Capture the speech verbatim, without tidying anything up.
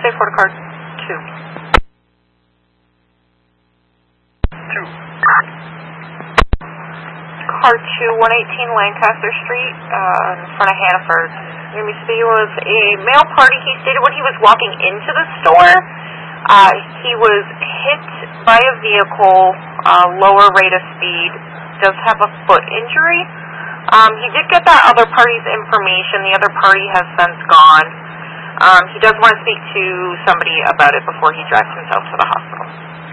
say for the car two? Two. Car two, one eighteen Lancaster Street, uh, in front of Hannaford. Let me see, it was a male party. He stated when he was walking into the store, uh, he was hit by a vehicle, uh, lower rate of speed, does have a foot injury. Um, he did get that other party's information. The other party has since gone. Um, he does want to speak to somebody about it before he drives himself to the hospital.